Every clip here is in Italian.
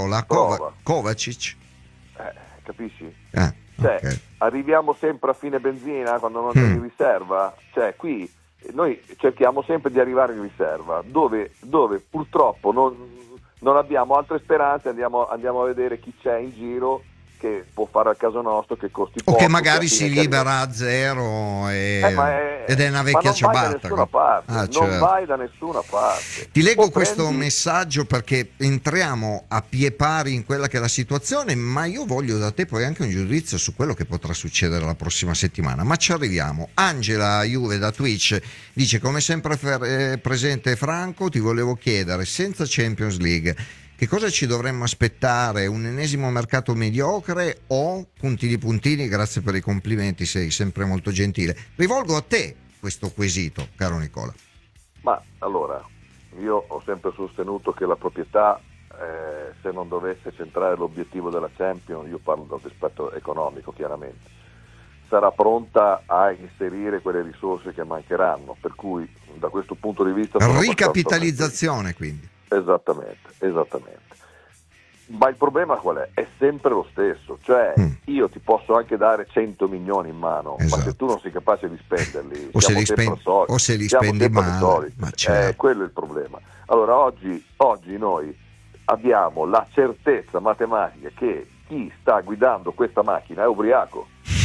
Nicola? prova. Kovacic? Capisci? Cioè, okay. Arriviamo sempre a fine benzina quando non sei in riserva, cioè qui noi cerchiamo sempre di arrivare in riserva, dove purtroppo non abbiamo altre speranze, andiamo a vedere chi c'è in giro che può fare al caso nostro, che costi poco, o che magari si libera a zero ed è una vecchia ciabatta. Non vai da nessuna parte. Ti leggo questo messaggio perché entriamo a pie pari in quella che è la situazione, ma io voglio da te poi anche un giudizio su quello che potrà succedere la prossima settimana, ma ci arriviamo. Angela Juve da Twitch dice: come sempre presente Franco, ti volevo chiedere, senza Champions League che cosa ci dovremmo aspettare? Un ennesimo mercato mediocre o puntini? Grazie per i complimenti, sei sempre molto gentile. Rivolgo a te questo quesito, caro Nicola. Ma allora, io ho sempre sostenuto che la proprietà, se non dovesse centrare l'obiettivo della Champions, io parlo dall'aspetto economico chiaramente, sarà pronta a inserire quelle risorse che mancheranno, per cui da questo punto di vista... Ricapitalizzazione quindi. Esattamente. Ma il problema qual è? È sempre lo stesso, cioè io ti posso anche dare 100 milioni in mano, ma se tu non sei capace di spenderli, o se li spendi male, ma certo. Quello è il problema. Allora oggi noi abbiamo la certezza matematica che chi sta guidando questa macchina è ubriaco.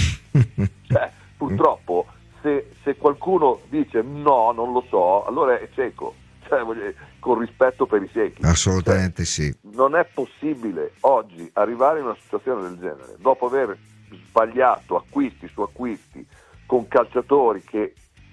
Cioè, purtroppo se qualcuno dice no, non lo so, allora è cieco. Cioè, con rispetto per i secoli. Assolutamente sì. Non è possibile oggi arrivare in una situazione del genere, dopo aver sbagliato acquisti su acquisti con calciatori che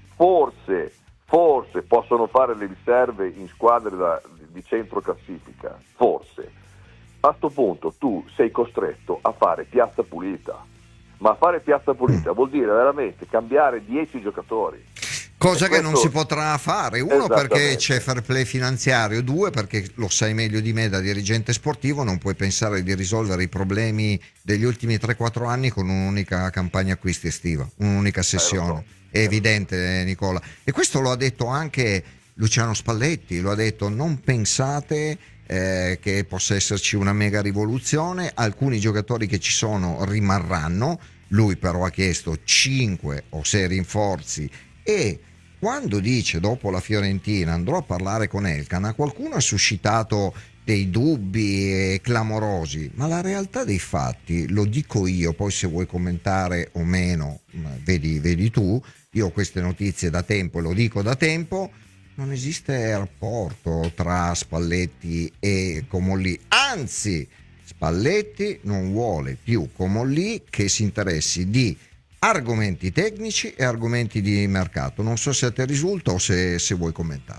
forse possono fare le riserve in squadre di centro classifica, forse. A sto punto tu sei costretto a fare piazza pulita, ma fare piazza pulita vuol dire veramente cambiare 10 giocatori. Cosa che non si potrà fare, uno perché c'è fair play finanziario, due perché lo sai meglio di me da dirigente sportivo, non puoi pensare di risolvere i problemi degli ultimi 3-4 anni con un'unica campagna acquisti estiva, un'unica sessione. È evidente, Nicola. E questo lo ha detto anche Luciano Spalletti, lo ha detto: non pensate che possa esserci una mega rivoluzione, alcuni giocatori che ci sono rimarranno, lui però ha chiesto 5 o 6 rinforzi. E quando dice dopo la Fiorentina andrò a parlare con Elkann, qualcuno ha suscitato dei dubbi clamorosi, ma la realtà dei fatti, lo dico io, poi se vuoi commentare o meno vedi tu, io ho queste notizie da tempo e lo dico da tempo, non esiste rapporto tra Spalletti e Comolli, anzi Spalletti non vuole più Comolli che si interessi di argomenti tecnici e argomenti di mercato. Non so se a te risulta o se vuoi commentare.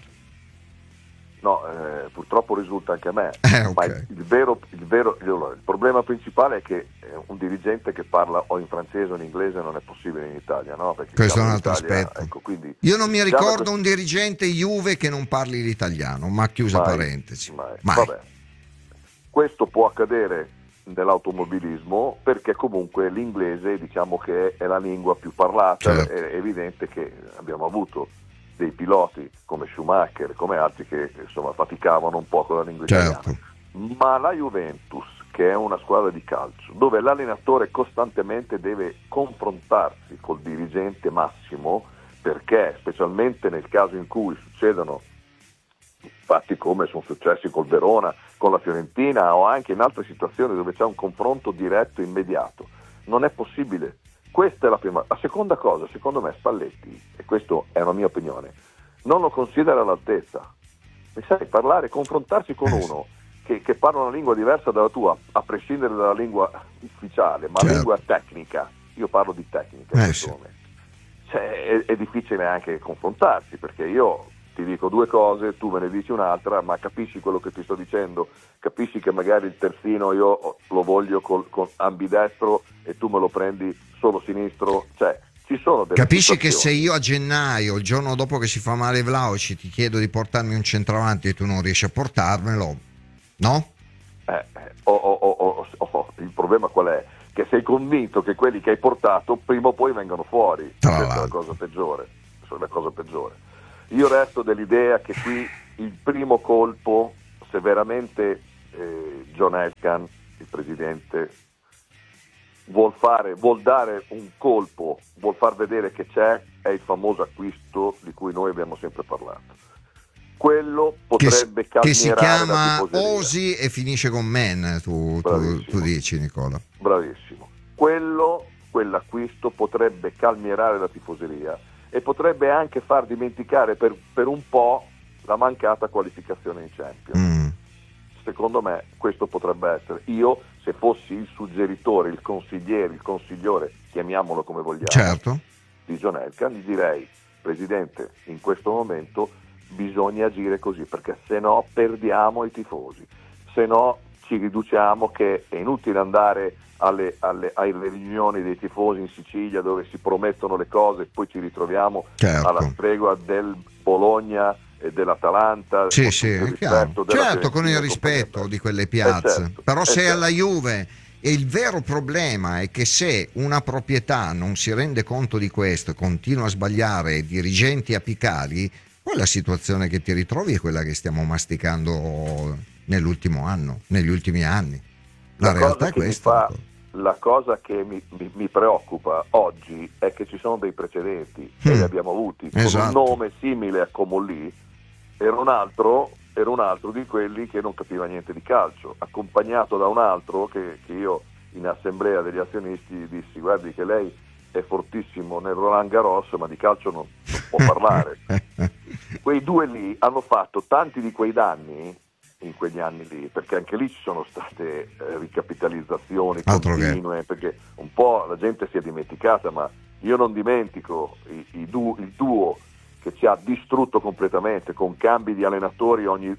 No, purtroppo risulta anche a me. Okay. Ma il problema principale è che un dirigente che parla o in francese o in inglese non è possibile in Italia, no? Perché questo è un altro aspetto. Ecco, quindi, io non mi ricordo un dirigente Juve che non parli l'italiano, ma chiusa parentesi. Mai. Vabbè. Questo può accadere nell'automobilismo perché comunque l'inglese diciamo che è la lingua più parlata, certo. È evidente che abbiamo avuto dei piloti come Schumacher, come altri che insomma faticavano un po' con la lingua italiana, ma la Juventus, che è una squadra di calcio dove l'allenatore costantemente deve confrontarsi col dirigente massimo, perché specialmente nel caso in cui succedono fatti come sono successi col Verona, con la Fiorentina o anche in altre situazioni dove c'è un confronto diretto immediato, non è possibile. Questa è la prima. La seconda cosa, secondo me Spalletti, e questa è una mia opinione, non lo considera all'altezza. Mi sai, parlare, confrontarsi con uno che parla una lingua diversa dalla tua, a prescindere dalla lingua ufficiale, ma lingua tecnica, io parlo di tecnica in questo momento. Cioè, è difficile anche confrontarsi, perché io ti dico due cose, tu me ne dici un'altra, ma capisci quello che ti sto dicendo? Capisci che magari il terzino io lo voglio con ambidestro e tu me lo prendi solo sinistro? Cioè, ci sono delle capisci situazioni. Che se io a gennaio, il giorno dopo che si fa male Vlahovic, ti chiedo di portarmi un centravanti e tu non riesci a portarmelo, no? Il problema qual è? Che sei convinto che quelli che hai portato prima o poi vengano fuori. Questa è la cosa peggiore. Io resto dell'idea che qui il primo colpo, se veramente John Elkann, il presidente, vuol dare un colpo, vuol far vedere che è il famoso acquisto di cui noi abbiamo sempre parlato. Quello potrebbe che si calmierare chiama la tifoseria. Osi e finisce con Men, tu dici, Nicola. Bravissimo. Quell'acquisto potrebbe calmierare la tifoseria e potrebbe anche far dimenticare per un po' la mancata qualificazione in Champions. Secondo me questo potrebbe essere. Io, se fossi il suggeritore, il consigliere, chiamiamolo come vogliamo, certo, di John Elkann, gli direi: Presidente, in questo momento bisogna agire così, perché se no perdiamo i tifosi, se no ci riduciamo, che è inutile andare alle riunioni dei tifosi in Sicilia dove si promettono le cose e poi ci ritroviamo alla stregua del Bologna e dell'Atalanta. Sì, è chiaro. Certo, con il rispetto di quelle piazze. Però se alla Juve, e il vero problema è che se una proprietà non si rende conto di questo e continua a sbagliare dirigenti apicali, poi la situazione che ti ritrovi è quella che stiamo masticando negli ultimi anni. La realtà è questa. La cosa che mi preoccupa oggi è che ci sono dei precedenti, e li abbiamo avuti, con un nome simile a Comolli. Era un altro di quelli che non capiva niente di calcio, accompagnato da un altro che io in assemblea degli azionisti dissi: guardi che lei è fortissimo nel Roland Garros, ma di calcio non può parlare. Quei due lì hanno fatto tanti di quei danni in quegli anni lì, perché anche lì ci sono state ricapitalizzazioni continue, perché un po' la gente si è dimenticata, ma io non dimentico il duo che ci ha distrutto completamente, con cambi di allenatori ogni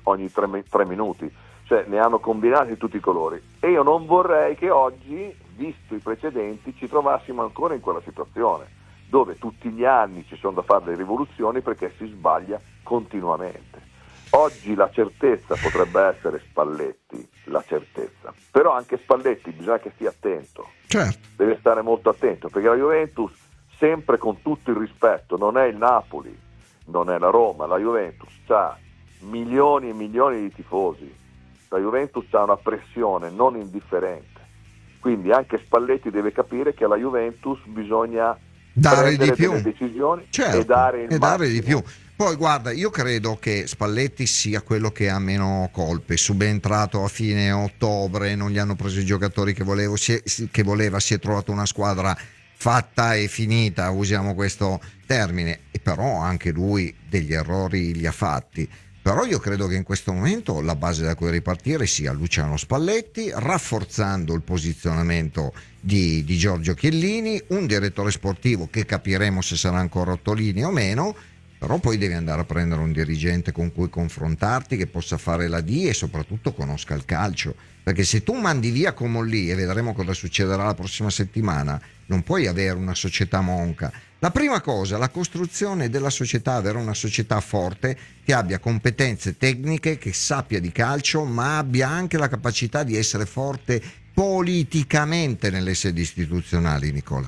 3 minuti, cioè ne hanno combinati tutti i colori, e io non vorrei che oggi, visto i precedenti, ci trovassimo ancora in quella situazione dove tutti gli anni ci sono da fare le rivoluzioni perché si sbaglia continuamente. Oggi la certezza potrebbe essere Spalletti, la certezza, però anche Spalletti bisogna che stia attento, certo, deve stare molto attento, perché la Juventus, sempre con tutto il rispetto, non è il Napoli, non è la Roma, la Juventus ha milioni e milioni di tifosi, la Juventus ha una pressione non indifferente, quindi anche Spalletti deve capire che alla Juventus bisogna dare di più, delle decisioni, certo, e dare di più. Poi guarda, io credo che Spalletti sia quello che ha meno colpe, subentrato a fine ottobre, non gli hanno preso i giocatori che voleva, si è trovato una squadra fatta e finita, usiamo questo termine, e però anche lui degli errori li ha fatti. Però io credo che in questo momento la base da cui ripartire sia Luciano Spalletti, rafforzando il posizionamento di Giorgio Chiellini, un direttore sportivo che capiremo se sarà ancora Ottolini o meno, però poi devi andare a prendere un dirigente con cui confrontarti, che possa fare la D e soprattutto conosca il calcio, perché se tu mandi via Comolli, e vedremo cosa succederà la prossima settimana, non puoi avere una società monca. La prima cosa, la costruzione della società, avere una società forte che abbia competenze tecniche, che sappia di calcio, ma abbia anche la capacità di essere forte politicamente nelle sedi istituzionali, Nicola.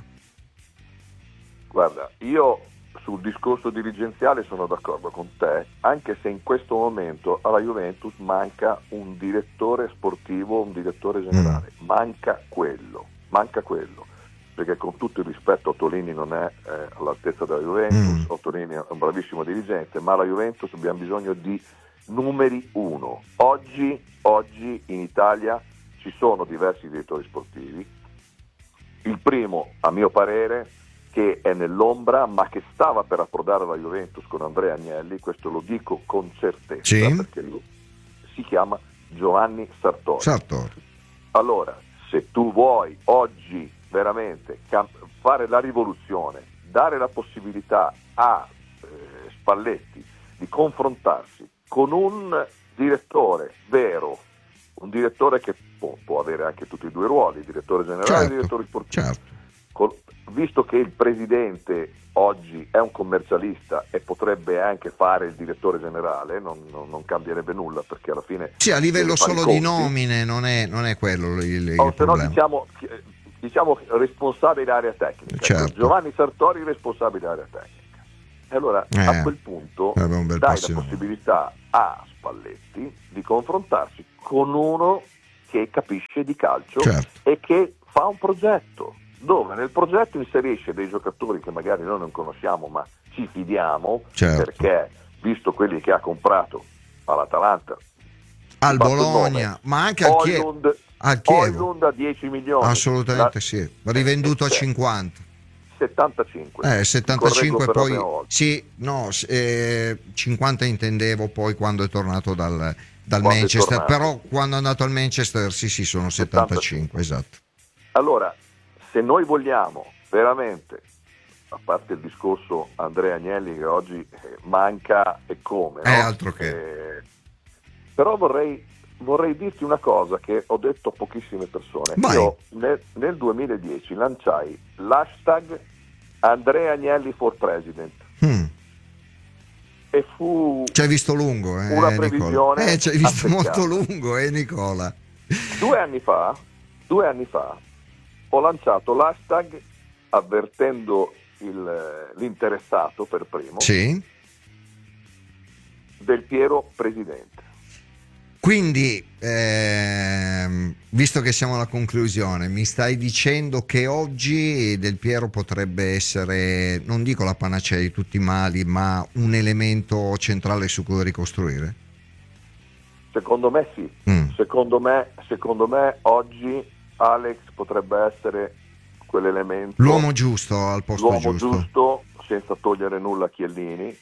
Guarda, io sul discorso dirigenziale sono d'accordo con te, anche se in questo momento alla Juventus manca un direttore sportivo, un direttore generale, manca quello, perché con tutto il rispetto Ottolini non è all'altezza della Juventus, Ottolini è un bravissimo dirigente, ma alla Juventus abbiamo bisogno di numeri uno. Oggi in Italia ci sono diversi direttori sportivi, il primo a mio parere che è nell'ombra ma che stava per approdare alla Juventus con Andrea Agnelli, questo lo dico con certezza, perché lui si chiama Giovanni Sartori. Allora, se tu vuoi oggi veramente fare la rivoluzione, dare la possibilità a Spalletti di confrontarsi con un direttore vero, un direttore che può avere anche tutti e due i ruoli, direttore generale e direttore sportivo, visto che il presidente oggi è un commercialista e potrebbe anche fare il direttore generale, non cambierebbe nulla, perché alla fine a livello solo di nomine non è quello il problema. No, diciamo responsabile area tecnica, Giovanni Sartori responsabile area tecnica, e allora a quel punto dai la possibilità a Spalletti di confrontarsi con uno che capisce di calcio, certo, e che fa un progetto dove nel progetto inserisce dei giocatori che magari noi non conosciamo ma ci fidiamo, certo, perché visto quelli che ha comprato all'Atalanta, al Bologna, ma anche al Chievo, Højlund a 10 milioni, assolutamente sì, rivenduto a 50, 75, 75 poi sì, no, 50 intendevo poi quando è tornato dal Manchester, però quando è andato al Manchester sì sono 75, esatto. Allora, se noi vogliamo veramente, a parte il discorso Andrea Agnelli che oggi manca e come, no? Altro che. Però vorrei dirti una cosa che ho detto a pochissime persone. Vai. Io nel 2010 lanciai l'hashtag Andrea Agnelli for President. E fu ci hai visto lungo, una previsione. Ci hai visto molto lungo, Nicola. 2 anni fa ho lanciato l'hashtag avvertendo l'interessato per primo, sì, Del Piero Presidente. Quindi, visto che siamo alla conclusione, mi stai dicendo che oggi Del Piero potrebbe essere, non dico la panacea di tutti i mali, ma un elemento centrale su cui ricostruire? Secondo me sì. Secondo me oggi Alex potrebbe essere quell'elemento, l'uomo giusto al posto giusto, senza togliere nulla a Chiellini,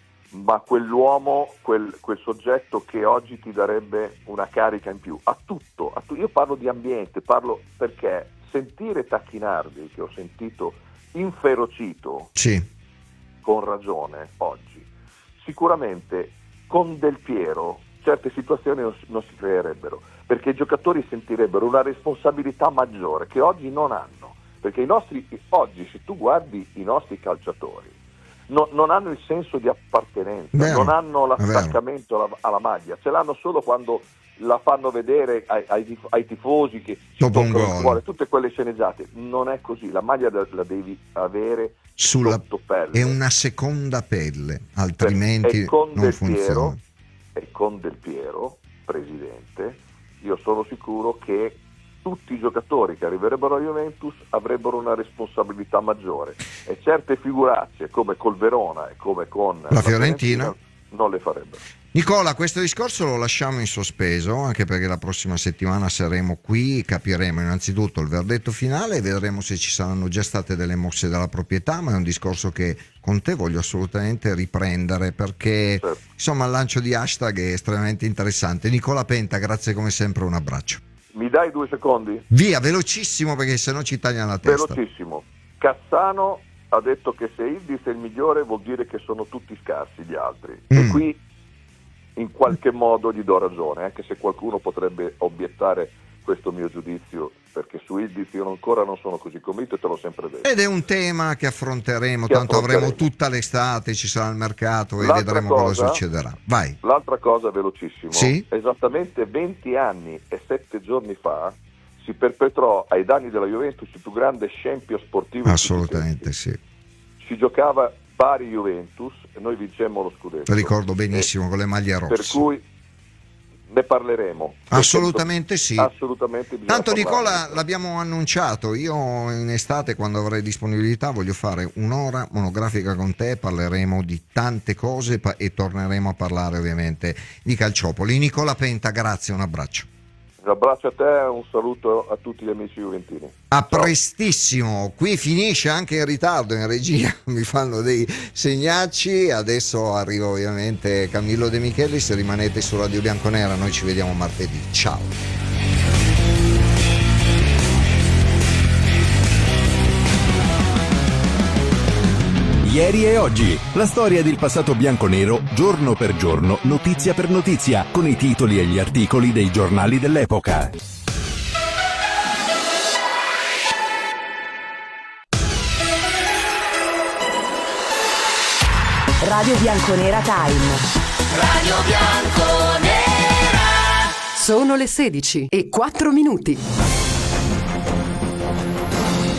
ma quell'uomo, quel soggetto che oggi ti darebbe una carica in più a tutto. Io parlo di ambiente, parlo perché sentire Tacchinardi, che ho sentito inferocito, sì, con ragione oggi, sicuramente con Del Piero certe situazioni non si creerebbero, perché i giocatori sentirebbero una responsabilità maggiore che oggi non hanno, perché oggi se tu guardi i nostri calciatori non hanno il senso di appartenenza, non hanno l'attaccamento alla maglia, ce l'hanno solo quando la fanno vedere ai tifosi che dopo un gol, il cuore, tutte quelle sceneggiate. Non è così, la maglia la devi avere sotto pelle, è una seconda pelle, altrimenti non funziona. E con Del Piero Presidente io sono sicuro che tutti i giocatori che arriverebbero a Juventus avrebbero una responsabilità maggiore, e certe figuracce come col Verona e come con la Fiorentina non le farebbero. Nicola, questo discorso lo lasciamo in sospeso, anche perché la prossima settimana saremo qui, capiremo innanzitutto il verdetto finale e vedremo se ci saranno già state delle mosse dalla proprietà, ma è un discorso che con te voglio assolutamente riprendere, perché certo, insomma il lancio di hashtag è estremamente interessante. Nicola Penta, grazie come sempre, un abbraccio. Mi dai 2 secondi? Via, velocissimo, perché sennò ci tagliano la testa. Velocissimo. Cassano ha detto che se Yildiz è il migliore vuol dire che sono tutti scarsi gli altri, e qui in qualche modo gli do ragione, anche se qualcuno potrebbe obiettare questo mio giudizio, perché su Yildiz io ancora non sono così convinto, e te l'ho sempre detto. Ed è un tema che affronteremo, tanto avremo tutta l'estate, ci sarà il mercato e vedremo cosa succederà. Vai. L'altra cosa, velocissimo, sì? Esattamente 20 anni e 7 giorni fa si perpetrò ai danni della Juventus il più grande scempio sportivo. Assolutamente sì. Si giocava Bari-Juventus e noi vincemmo lo scudetto. Ricordo benissimo, con le maglie rosse. Per cui ne parleremo. Assolutamente sì. Assolutamente. Tanto Nicola, l'abbiamo annunciato, io in estate, quando avrai disponibilità, voglio fare un'ora monografica con te, parleremo di tante cose e torneremo a parlare ovviamente di Calciopoli. Nicola Penta, grazie, un abbraccio. Un abbraccio a te e un saluto a tutti gli amici juventini. A prestissimo, qui finisce anche in ritardo in regia, mi fanno dei segnacci, adesso arriva ovviamente Camillo De Michelis, rimanete su Radio Bianconera, noi ci vediamo martedì, ciao. Ieri e oggi, la storia del passato bianconero, giorno per giorno, notizia per notizia, con i titoli e gli articoli dei giornali dell'epoca. Radio Bianconera Time. Radio Bianconera. Sono le 16:04.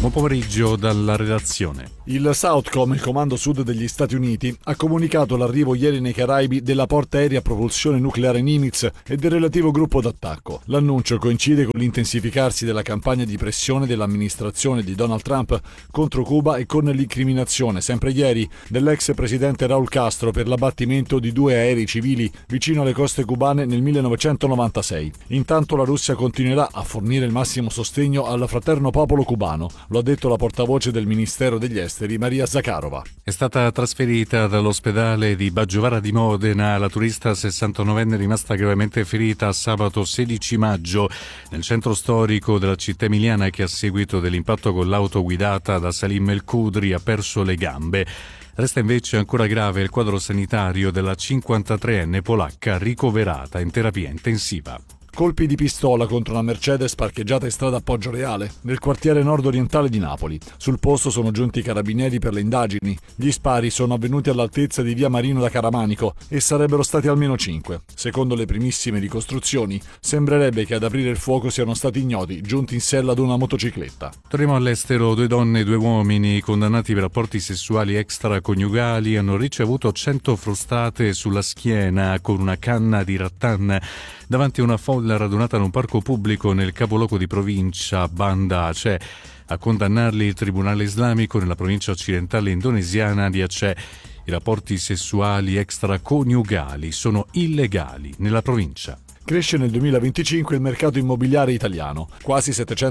Buon pomeriggio dalla redazione. Il Southcom, il comando sud degli Stati Uniti, ha comunicato l'arrivo ieri nei Caraibi della porta aerea a propulsione nucleare Nimitz e del relativo gruppo d'attacco. L'annuncio coincide con l'intensificarsi della campagna di pressione dell'amministrazione di Donald Trump contro Cuba e con l'incriminazione, sempre ieri, dell'ex presidente Raúl Castro per l'abbattimento di 2 aerei civili vicino alle coste cubane nel 1996. Intanto la Russia continuerà a fornire il massimo sostegno al fraterno popolo cubano. Lo ha detto la portavoce del Ministero degli Esteri, Maria Zakharova. È stata trasferita dall'ospedale di Baggiovara di Modena la turista 69enne rimasta gravemente ferita sabato 16 maggio nel centro storico della città emiliana, che a seguito dell'impatto con l'auto guidata da Salim El Khudri ha perso le gambe. Resta invece ancora grave il quadro sanitario della 53enne polacca ricoverata in terapia intensiva. Colpi di pistola contro una Mercedes parcheggiata in strada Poggioreale, nel quartiere nord-orientale di Napoli. Sul posto sono giunti i carabinieri per le indagini. Gli spari sono avvenuti all'altezza di via Marino da Caramanico e sarebbero stati almeno 5. Secondo le primissime ricostruzioni, sembrerebbe che ad aprire il fuoco siano stati ignoti, giunti in sella ad una motocicletta. Torniamo all'estero. 2 donne e 2 uomini condannati per rapporti sessuali extraconiugali hanno ricevuto 100 frustate sulla schiena con una canna di rattan davanti a una folla radunata in un parco pubblico nel capoluogo di provincia Banda Aceh. A condannarli il Tribunale Islamico nella provincia occidentale indonesiana di Aceh. I rapporti sessuali extraconiugali sono illegali nella provincia. Cresce nel 2025 il mercato immobiliare italiano, quasi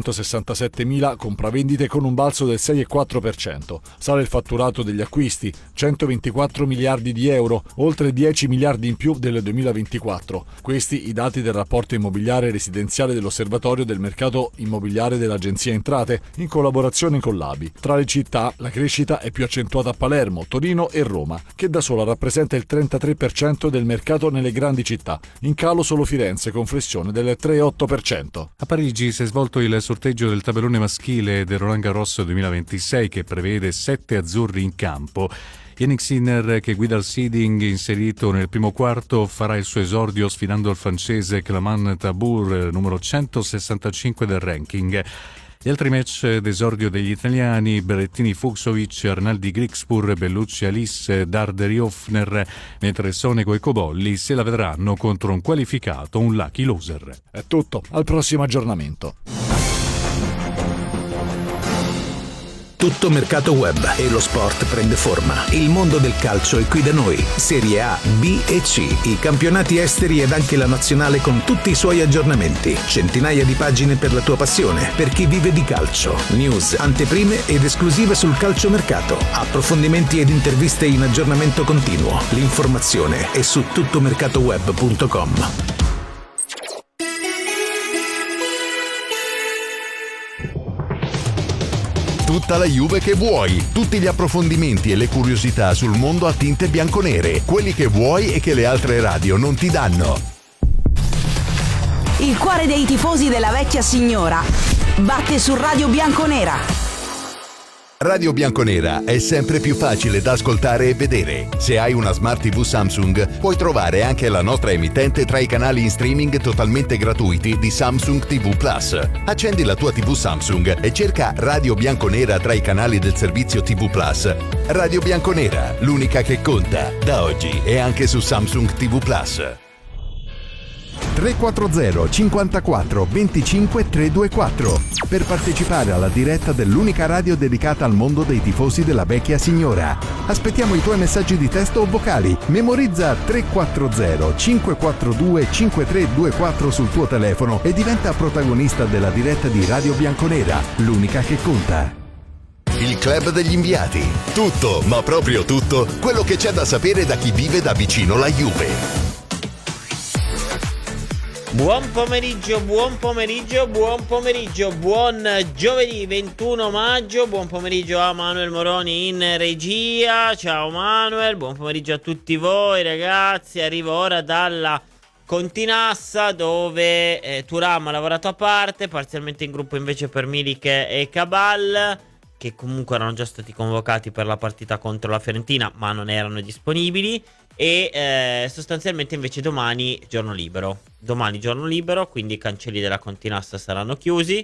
767.000 compravendite con un balzo del 6,4%. Sale il fatturato degli acquisti, 124 miliardi di euro, oltre 10 miliardi in più del 2024. Questi i dati del rapporto immobiliare residenziale dell'Osservatorio del mercato immobiliare dell'Agenzia Entrate, in collaborazione con l'ABI. Tra le città la crescita è più accentuata a Palermo, Torino e Roma, che da sola rappresenta il 33% del mercato nelle grandi città, in calo solo Firenze con flessione del 3,8%. A Parigi si è svolto il sorteggio del tabellone maschile del Roland Garros 2026 che prevede 7 azzurri in campo. Yannick Sinner, che guida il seeding inserito nel primo quarto, farà il suo esordio sfidando il francese Clément Tabour, numero 165 del ranking. Gli altri match d'esordio degli italiani: Berrettini Fuxovic, Arnaldi Grigspur, Bellucci Alice, Darderi Hoffner, mentre Sonego e Cobolli se la vedranno contro un qualificato, un lucky loser. È tutto, al prossimo aggiornamento. Tutto mercato web e lo sport prende forma. Il mondo del calcio è qui da noi. Serie A, B e C, i campionati esteri ed anche la nazionale con tutti i suoi aggiornamenti. Centinaia di pagine per la tua passione, per chi vive di calcio. News, anteprime ed esclusive sul calciomercato. Approfondimenti ed interviste in aggiornamento continuo. L'informazione è su tuttomercatoweb.com. Tutta la Juve che vuoi, tutti gli approfondimenti e le curiosità sul mondo a tinte bianconere, quelli che vuoi e che le altre radio non ti danno. Il cuore dei tifosi della vecchia signora batte su Radio Bianconera. Radio Bianconera è sempre più facile da ascoltare e vedere. Se hai una Smart TV Samsung, puoi trovare anche la nostra emittente tra i canali in streaming totalmente gratuiti di Samsung TV Plus. Accendi la tua TV Samsung e cerca Radio Bianconera tra i canali del servizio TV Plus. Radio Bianconera, l'unica che conta, da oggi e anche su Samsung TV Plus. 340 54 25 324 per partecipare alla diretta dell'unica radio dedicata al mondo dei tifosi della vecchia signora. Aspettiamo i tuoi messaggi di testo o vocali. Memorizza 340 542 5324 sul tuo telefono e diventa protagonista della diretta di Radio Bianconera, l'unica che conta. Il club degli inviati. Tutto, ma proprio tutto, quello che c'è da sapere da chi vive da vicino la Juve. Buon pomeriggio, buon giovedì 21 maggio, buon pomeriggio a Manuel Moroni in regia. Ciao Manuel, buon pomeriggio a tutti voi ragazzi. Arrivo ora dalla Continassa dove Thuram ha lavorato a parte, parzialmente in gruppo invece per Milik e Cabal, che comunque erano già stati convocati per la partita contro la Fiorentina ma non erano disponibili. E sostanzialmente invece domani giorno libero, quindi i cancelli della Continassa saranno chiusi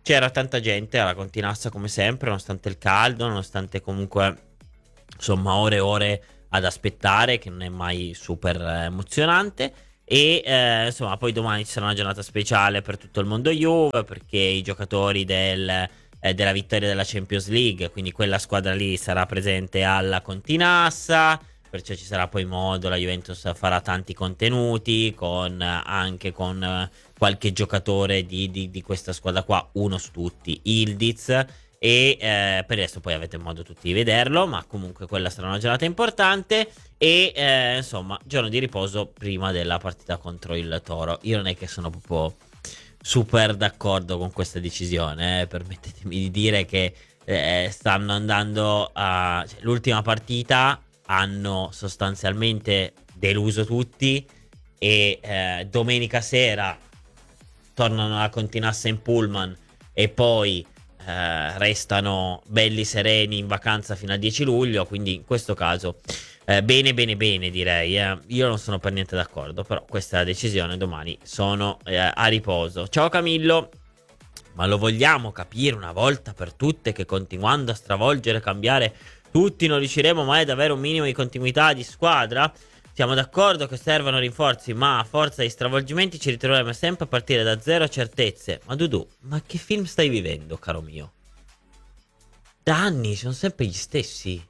c'era tanta gente alla Continassa come sempre, nonostante il caldo, nonostante comunque insomma ore e ore ad aspettare, che non è mai super emozionante. E insomma poi domani ci sarà una giornata speciale per tutto il mondo Juve, perché i giocatori della vittoria della Champions League, quindi quella squadra lì, sarà presente alla Continassa, perciò ci sarà poi modo, la Juventus farà tanti contenuti anche con qualche giocatore di questa squadra qua, uno su tutti, Ildiz. E per adesso poi avete modo tutti di vederlo, ma comunque quella sarà una giornata importante. E insomma, giorno di riposo prima della partita contro il Toro. Io non è che sono proprio super d'accordo con questa decisione, permettetemi di dire che stanno andando cioè, l'ultima partita hanno sostanzialmente deluso tutti. E domenica sera tornano alla Continassa in pullman e poi restano belli sereni in vacanza fino al 10 luglio. Quindi in questo caso bene direi. Io non sono per niente d'accordo, però questa è la decisione. Domani sono a riposo. Ciao Camillo. Ma lo vogliamo capire una volta per tutte che continuando a stravolgere e cambiare tutti non riusciremo mai ad avere un minimo di continuità di squadra? Siamo d'accordo che servono rinforzi, ma a forza di stravolgimenti ci ritroveremo sempre a partire da zero certezze. Ma Dudu, ma che film stai vivendo, caro mio? Da anni sono sempre gli stessi.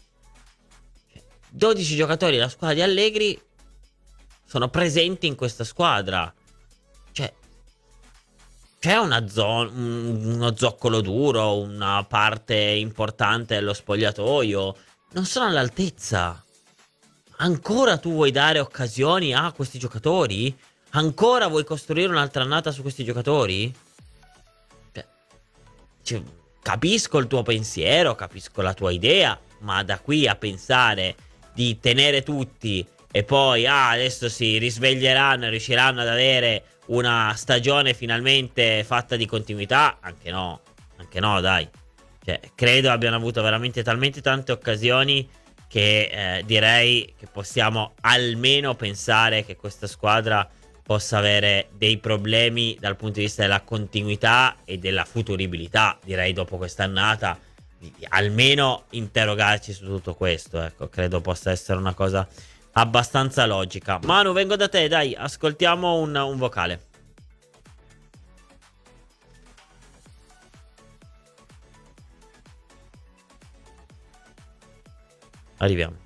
12 giocatori della squadra di Allegri sono presenti in questa squadra. Cioè, c'è uno zoccolo duro, una parte importante dello spogliatoio. Non sono all'altezza. Ancora tu vuoi dare occasioni a questi giocatori? Ancora vuoi costruire un'altra annata su questi giocatori? Cioè, capisco il tuo pensiero, capisco la tua idea, ma da qui a pensare di tenere tutti e poi adesso si risveglieranno e riusciranno ad avere una stagione finalmente fatta di continuità, anche no, dai. Cioè, credo abbiano avuto veramente talmente tante occasioni che direi che possiamo almeno pensare che questa squadra possa avere dei problemi dal punto di vista della continuità e della futuribilità. Direi dopo quest'annata almeno interrogarci su tutto questo, ecco, credo possa essere una cosa abbastanza logica. Manu, vengo da te, dai, ascoltiamo un vocale. Arriviamo.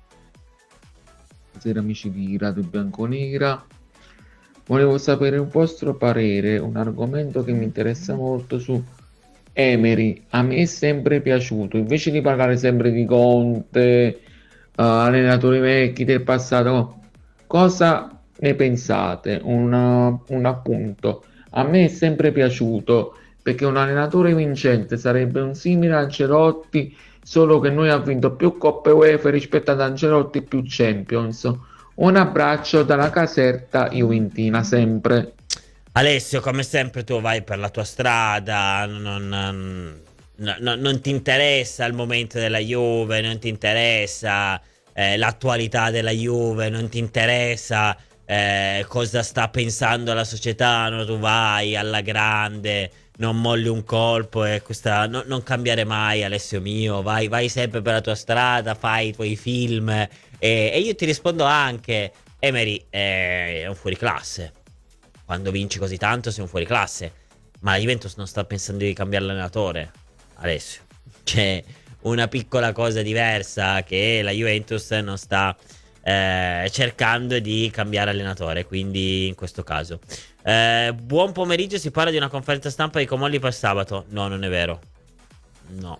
Buonasera amici di Radio Bianconera, volevo sapere un vostro parere, un argomento che mi interessa molto su Emery. A me è sempre piaciuto, invece di parlare sempre di Conte, allenatori vecchi del passato, cosa ne pensate? Un appunto, a me è sempre piaciuto perché un allenatore vincente sarebbe un simile Ancelotti, solo che noi ha vinto più Coppe UEFA rispetto ad Ancelotti, più Champions. Un abbraccio dalla Caserta Juventina sempre. Alessio, come sempre tu vai per la tua strada, non ti interessa il momento della Juve, non ti interessa l'attualità della Juve, non ti interessa cosa sta pensando la società, no, tu vai alla grande, non molli un colpo e non cambiare mai, Alessio mio, vai sempre per la tua strada, fai i tuoi film e io ti rispondo anche, Emery è un fuoriclasse. Quando vinci così tanto sei un fuoriclasse. Ma la Juventus non sta pensando di cambiare l'allenatore, Alessio. C'è una piccola cosa diversa, che la Juventus non sta cercando di cambiare allenatore, quindi in questo caso buon pomeriggio, si parla di una conferenza stampa di Comolli per sabato. No, non è vero. No,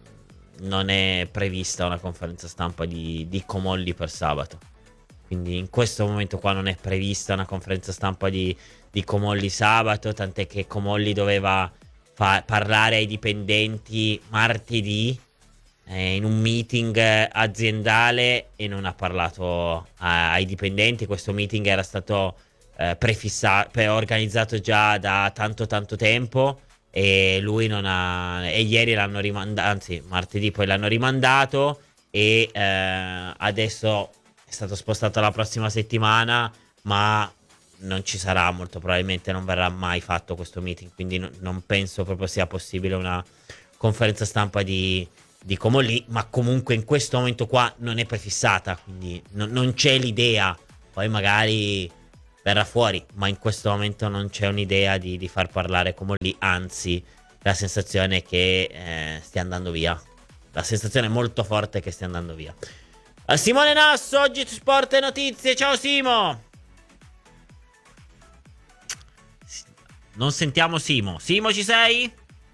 non è prevista una conferenza stampa di Comolli per sabato. Quindi in questo momento qua non è prevista una conferenza stampa di Comolli sabato, tant'è che Comolli doveva parlare ai dipendenti martedì in un meeting aziendale e non ha parlato ai dipendenti. Questo meeting era stato prefissato, organizzato già da tanto tempo e lui non ha, e ieri l'hanno rimandato, anzi martedì poi l'hanno rimandato e adesso è stato spostato alla prossima settimana, ma non ci sarà, molto probabilmente non verrà mai fatto questo meeting, quindi non penso proprio sia possibile una conferenza stampa di Comolli, ma comunque in questo momento qua non è prefissata, quindi non c'è l'idea, poi magari verrà fuori, ma in questo momento non c'è un'idea di far parlare Comolli, anzi la sensazione è che stia andando via, la sensazione è molto forte che stia andando via. Simone Nasso, oggi su Sport e Notizie. Ciao Simo. Non sentiamo Simo. Simo, ci sei?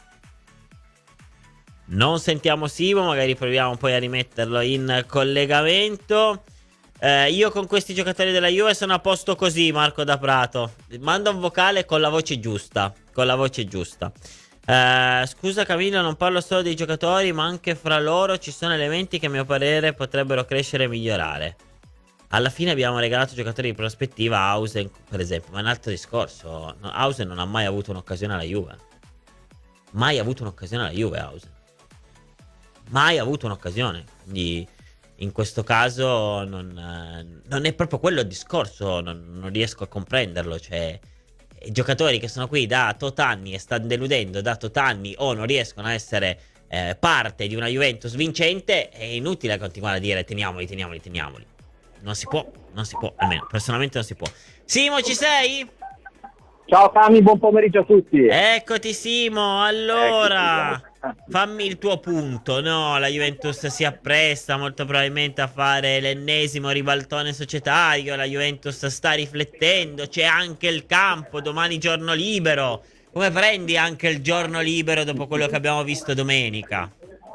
Non sentiamo Simo, magari proviamo poi a rimetterlo in collegamento. Io con questi giocatori della Juve sono a posto così, Marco da Prato. Manda un vocale con la voce giusta. Con la voce giusta. Scusa Camillo, non parlo solo dei giocatori, ma anche fra loro ci sono elementi che a mio parere potrebbero crescere e migliorare. Alla fine abbiamo regalato giocatori di prospettiva a Hausen, per esempio, ma è un altro discorso. Hausen non ha mai avuto un'occasione alla Juve. Mai avuto un'occasione alla Juve Hausen. Mai avuto un'occasione. Quindi in questo caso non è proprio quello il discorso, non riesco a comprenderlo, cioè giocatori che sono qui da tot anni e stanno deludendo da tot anni o non riescono a essere parte di una Juventus vincente, è inutile continuare a dire teniamoli. Non si può, almeno personalmente non si può. Simo, ci sei? Ciao Cami, buon pomeriggio a tutti. Eccoti Simo, allora fammi il tuo punto. No, la Juventus si appresta molto probabilmente a fare l'ennesimo ribaltone societario. La Juventus sta riflettendo, c'è anche il campo, domani giorno libero. Come prendi anche il giorno libero dopo quello che abbiamo visto domenica?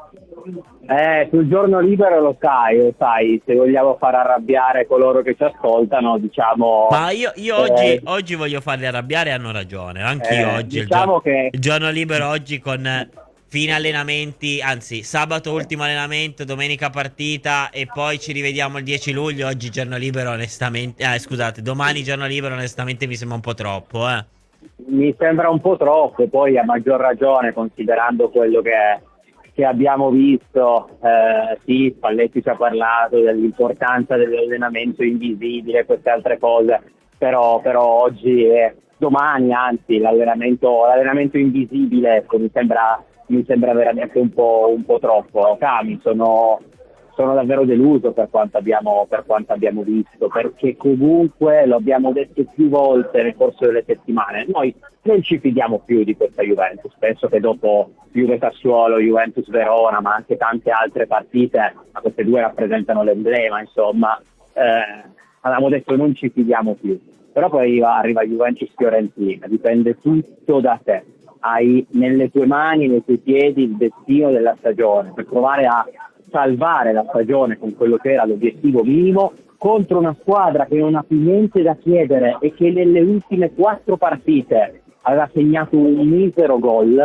Sul giorno libero lo sai, se vogliamo far arrabbiare coloro che ci ascoltano, diciamo. Ma io oggi voglio farli arrabbiare, hanno ragione. Anch'io oggi diciamo il giorno libero oggi con fine allenamenti, anzi sabato ultimo allenamento, domenica partita e poi ci rivediamo il 10 luglio. Oggi giorno libero onestamente, domani giorno libero onestamente mi sembra un po' troppo. Mi sembra un po' troppo, poi a maggior ragione considerando quello che abbiamo visto. Sì, Spalletti ci ha parlato dell'importanza dell'allenamento invisibile, queste altre cose, però oggi domani anzi l'allenamento invisibile, ecco, mi sembra veramente un po' troppo. Cami, sono davvero deluso per quanto abbiamo visto, perché comunque lo abbiamo detto più volte nel corso delle settimane, noi non ci fidiamo più di questa Juventus. Penso che dopo Juve Sassuolo, Juventus Verona, ma anche tante altre partite, ma queste due rappresentano l'emblema, insomma, avevamo detto non ci fidiamo più, però poi arriva Juventus Fiorentina, dipende tutto da te, hai nelle tue mani, nei tuoi piedi il destino della stagione, per provare a salvare la stagione con quello che era l'obiettivo minimo contro una squadra che non ha più niente da chiedere e che nelle ultime 4 partite aveva segnato un misero gol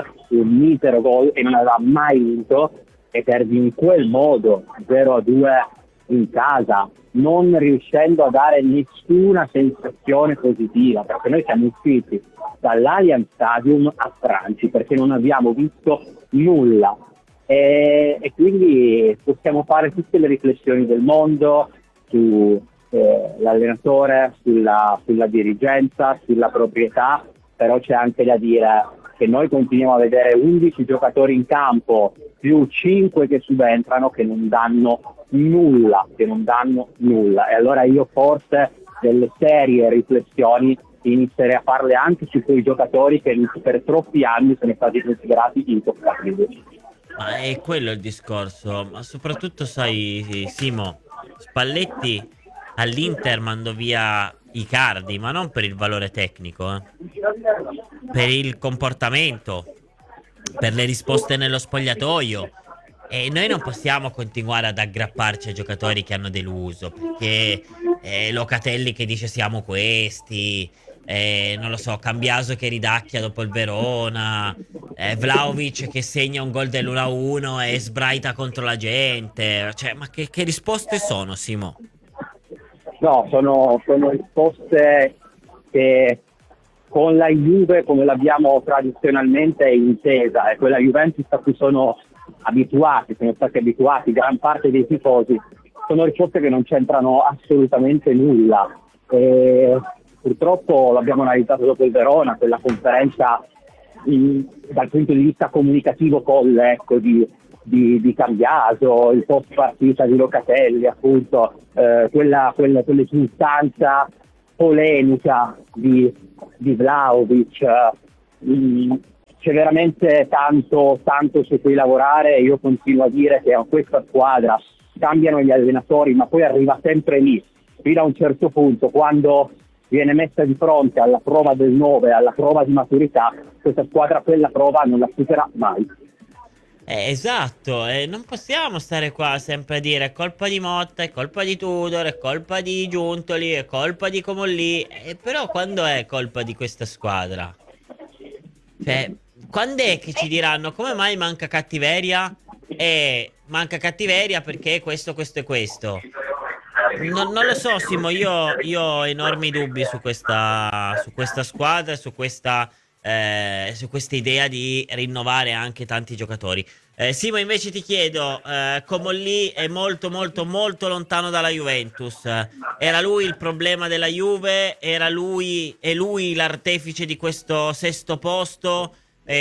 e non aveva mai vinto, e perdi in quel modo 0-2 in casa, non riuscendo a dare nessuna sensazione positiva, perché noi siamo usciti dall'Allianz Stadium a Franci perché non abbiamo visto nulla. E quindi possiamo fare tutte le riflessioni del mondo sull'allenatore, sulla dirigenza, sulla proprietà, però c'è anche da dire che noi continuiamo a vedere 11 giocatori in campo più 5 che subentrano che non danno nulla, e allora io forse delle serie riflessioni inizierei a farle anche su quei giocatori che per troppi anni sono stati considerati intoccabili. Ma è quello il discorso, ma soprattutto sai Simo, Spalletti all'Inter mandò via Icardi, ma non per il valore tecnico, per il comportamento, per le risposte nello spogliatoio, e noi non possiamo continuare ad aggrapparci ai giocatori che hanno deluso, perché Locatelli che dice siamo questi, non lo so, Cambiaso che ridacchia dopo il Verona, Vlahovic che segna un gol dell'1-1 e sbraita contro la gente, cioè, ma che risposte sono, Simo? No, sono risposte che con la Juve, come l'abbiamo tradizionalmente intesa, e quella Juventus a cui sono stati abituati gran parte dei tifosi, sono risposte che non c'entrano assolutamente nulla. purtroppo l'abbiamo analizzato dopo il Verona, quella conferenza dal punto di vista comunicativo folle, ecco, di Cambiaso, il post partita di Locatelli, appunto, quell'esultanza polemica di Vlahovic. C'è veramente tanto su cui lavorare. Io continuo a dire che a questa squadra cambiano gli allenatori, ma poi arriva sempre lì, fino a un certo punto, quando viene messa di fronte alla prova del 9, alla prova di maturità, questa squadra quella prova non la supera mai. Esatto, non possiamo stare qua sempre a dire è colpa di Motta, è colpa di Tudor, è colpa di Giuntoli, è colpa di Comolli, però quando è colpa di questa squadra? Cioè, quando è che ci diranno come mai manca cattiveria? Manca cattiveria perché questo e questo. Non lo so, Simo, io ho enormi dubbi su questa squadra, su questa idea di rinnovare anche tanti giocatori. Simo, invece ti chiedo, Comolli è molto molto molto lontano dalla Juventus. Era lui il problema della Juve? È lui l'artefice di questo sesto posto?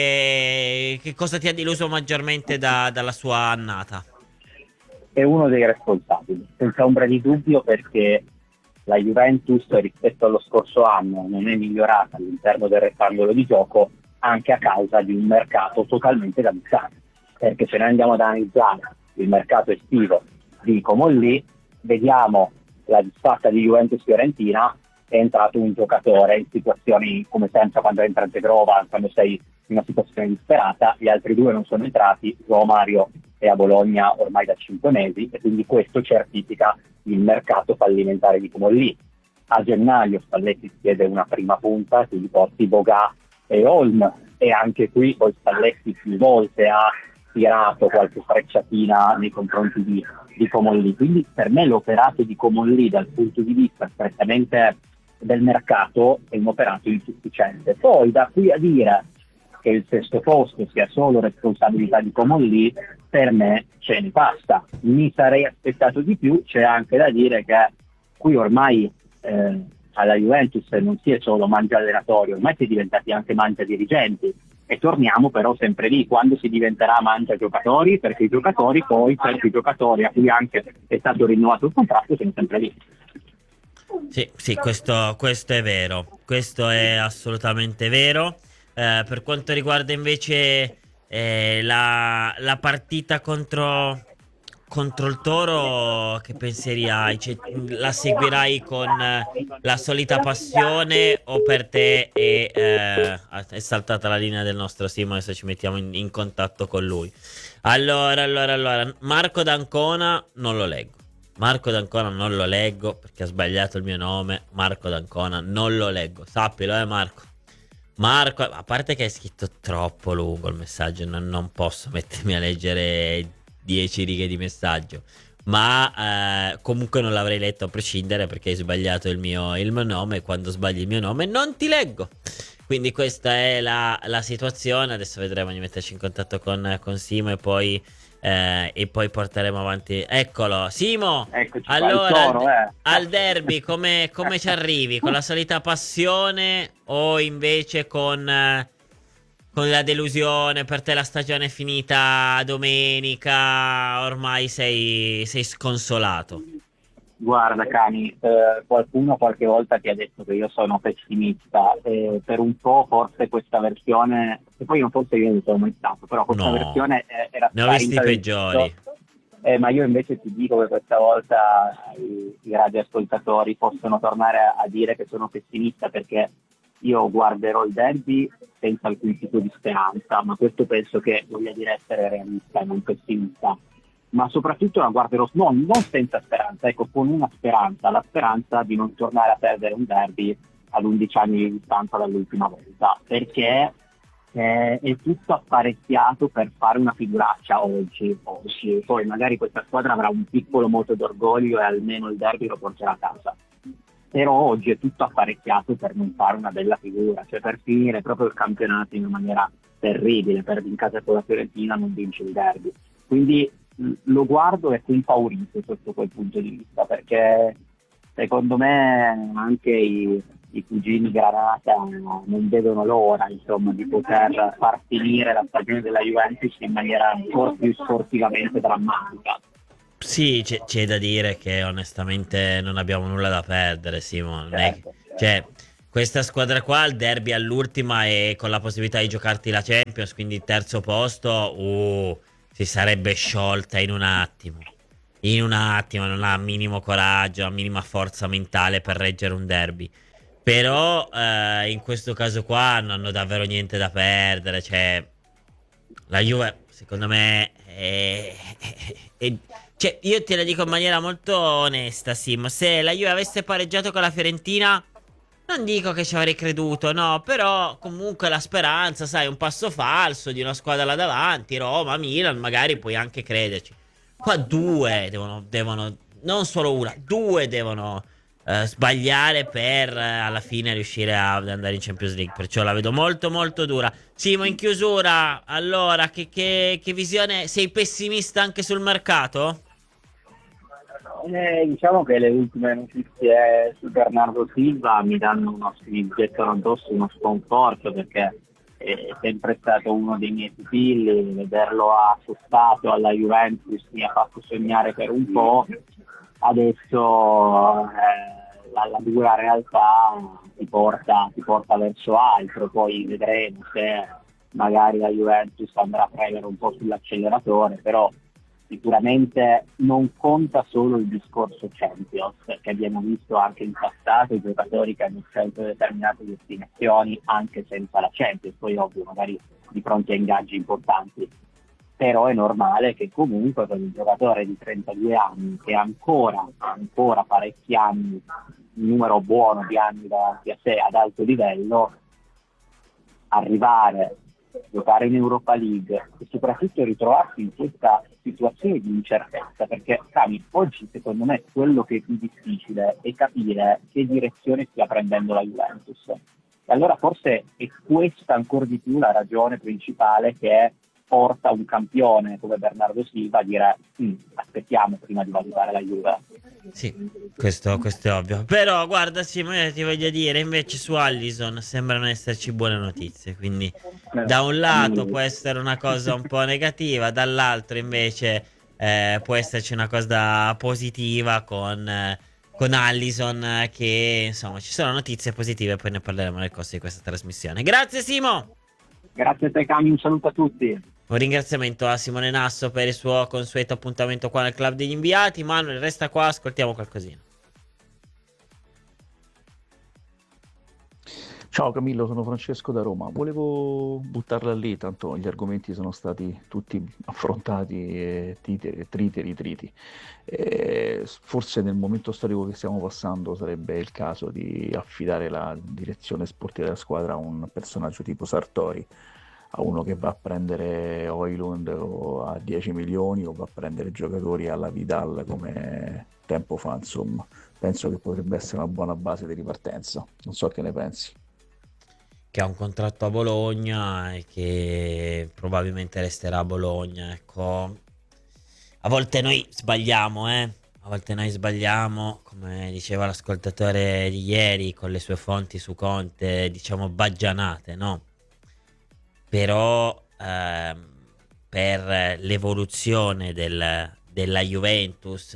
Che cosa ti ha deluso maggiormente dalla sua annata? È uno dei responsabili, senza ombra di dubbio, perché la Juventus rispetto allo scorso anno non è migliorata all'interno del rettangolo di gioco, anche a causa di un mercato totalmente da buttare. Perché se noi andiamo ad analizzare il mercato estivo di Comolli, vediamo la disfatta di Juventus-Fiorentina, è entrato un giocatore in situazioni come sempre quando entra Zegrova, quando sei in una situazione disperata, gli altri due non sono entrati, João Mario è a Bologna ormai da 5 mesi, e quindi questo certifica il mercato fallimentare di Comolli. A gennaio Spalletti chiede una prima punta che gli porti Bogà e Olm, e anche qui poi Spalletti più volte ha tirato qualche frecciatina nei confronti di Comolli. Quindi per me l'operato di Comolli dal punto di vista strettamente del mercato è un operato insufficiente. Poi da qui a dire che il sesto posto sia solo responsabilità di Comolli, per me ce ne basta. Mi sarei aspettato di più. C'è anche da dire che qui ormai alla Juventus non si è solo mangia allenatori, ormai si è diventati anche mangia dirigenti, e torniamo però sempre lì, quando si diventerà mangia giocatori, perché i giocatori poi, certi giocatori a cui anche è stato rinnovato il contratto, sono sempre lì. Sì, questo è vero, questo è assolutamente vero. Per quanto riguarda invece la partita contro il Toro, che pensieri hai? Cioè, la seguirai con la solita passione, o per te è saltata la linea del nostro Simo? Adesso ci mettiamo in contatto con lui. Allora, Marco D'Ancona non lo leggo. Marco D'Ancona non lo leggo perché ha sbagliato il mio nome. Marco D'Ancona non lo leggo, sappilo, Marco, a parte che hai scritto troppo lungo il messaggio, non posso mettermi a leggere 10 righe di messaggio, ma comunque non l'avrei letto a prescindere, perché hai sbagliato il mio nome, e quando sbagli il mio nome non ti leggo. Quindi questa è la situazione. Adesso vedremo di metterci in contatto con Simo e poi porteremo avanti. Eccolo, Simo. Eccoci, allora al derby come ci arrivi? Con la solita passione o invece con la delusione? Per te la stagione è finita domenica, ormai sei sconsolato? Guarda Cani, qualcuno qualche volta ti ha detto che io sono pessimista, per un po' forse questa versione, che poi forse io non sono mai stato, però questa versione era ne ho visti peggiori. Ma io invece ti dico che questa volta i radioascoltatori possono tornare a dire che sono pessimista, perché io guarderò il derby senza alcun tipo di speranza, ma questo penso che voglia dire essere realista e non pessimista. Ma soprattutto la guarderò non senza speranza, ecco, con una speranza, la speranza di non tornare a perdere un derby ad 11 anni di distanza dall'ultima volta, perché è tutto apparecchiato per fare una figuraccia oggi. Poi magari questa squadra avrà un piccolo moto d'orgoglio e almeno il derby lo porterà a casa, però oggi è tutto apparecchiato per non fare una bella figura, cioè per finire proprio il campionato in una maniera terribile, perdi in casa con la Fiorentina, non vince il derby. Quindi lo guardo e sono impaurito sotto quel punto di vista, perché secondo me anche i i cugini Granata non vedono l'ora, insomma, di poter far finire la stagione della Juventus in maniera ancora più sportivamente drammatica. Sì, c'è da dire che onestamente non abbiamo nulla da perdere, Simon. Certo. Cioè, questa squadra qua, il derby all'ultima e con la possibilità di giocarti la Champions, quindi il terzo posto, si sarebbe sciolta in un attimo. In un attimo, non ha minimo coraggio, ha minima forza mentale per reggere un derby. Però in questo caso qua non hanno davvero niente da perdere. Cioè, la Juve, secondo me, cioè, io te la dico in maniera molto onesta, Sim. Se la Juve avesse pareggiato con la Fiorentina, non dico che ci avrei creduto, no. Però comunque la speranza, sai, un passo falso di una squadra là davanti, Roma, Milan, magari puoi anche crederci. Qua due devono non solo una, due devono sbagliare per alla fine riuscire ad andare in Champions League. Perciò la vedo molto molto dura. Simo, in chiusura, allora che visione? Sei pessimista anche sul mercato? Diciamo che le ultime notizie su Bernardo Silva mi gettano addosso uno sconforto, perché è sempre stato uno dei miei pupilli. Vederlo associato alla Juventus mi ha fatto sognare per un po'. Adesso la dura realtà ti porta verso altro. Poi vedremo se magari la Juventus andrà a premere un po' sull'acceleratore, però sicuramente non conta solo il discorso Champions, perché abbiamo visto anche in passato i giocatori che hanno scelto determinate destinazioni anche senza la Champions, poi ovvio magari di fronte a ingaggi importanti. Però è normale che comunque per un giocatore di 32 anni che ha ancora parecchi anni, un numero buono di anni davanti a sé ad alto livello, arrivare, giocare in Europa League e soprattutto ritrovarsi in questa situazione di incertezza, perché oggi secondo me quello che è più difficile è capire che direzione stia prendendo la Juventus. E allora forse è questa ancora di più la ragione principale che porta un campione come Bernardo Silva a dire aspettiamo prima di valutare la Juve. Sì, questo è ovvio. Però guarda, Simone, ti voglio dire, invece su Alisson sembrano esserci buone notizie, quindi da un lato può essere una cosa un po' negativa, dall'altro invece può esserci una cosa positiva con Alisson, che insomma ci sono notizie positive, poi ne parleremo nel corso di questa trasmissione. Grazie Simo! Grazie a te Cami, un saluto a tutti. Un ringraziamento a Simone Nasso per il suo consueto appuntamento qua nel Club degli Inviati. Manuel, resta qua, ascoltiamo qualcosina. Ciao Camillo, sono Francesco da Roma. Volevo buttarla lì, tanto gli argomenti sono stati tutti affrontati e triti. Forse nel momento storico che stiamo passando sarebbe il caso di affidare la direzione sportiva della squadra a un personaggio tipo Sartori, a uno che va a prendere Højlund o a 10 milioni o va a prendere giocatori alla Vidal come tempo fa, insomma. Penso che potrebbe essere una buona base di ripartenza. Non so che ne pensi. Che ha un contratto a Bologna e che probabilmente resterà a Bologna. Ecco, a volte noi sbagliamo, A volte noi sbagliamo, come diceva l'ascoltatore di ieri con le sue fonti su Conte, diciamo baggianate, no? Però per l'evoluzione della Juventus,